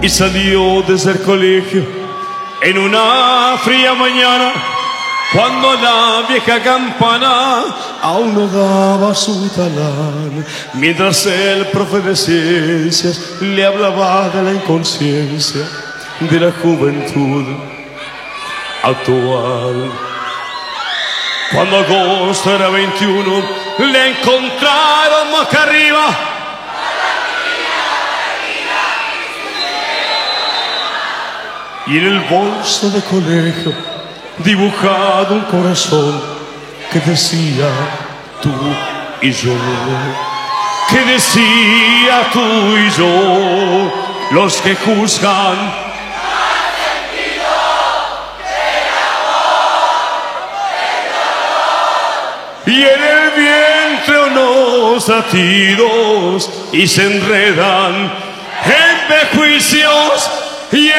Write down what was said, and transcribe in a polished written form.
Y salió desde el colegio en una fría mañana, cuando la vieja campana aún no daba su talán, mientras el profe de ciencias le hablaba de la inconsciencia de la juventud actual. Cuando agosto era 21, le encontraron boca arriba. Y en el bolso de colegio dibujado un corazón que decía tú y yo, que decía tú y yo. Los que juzgan y en el vientre unos latidos y se enredan en prejuicios y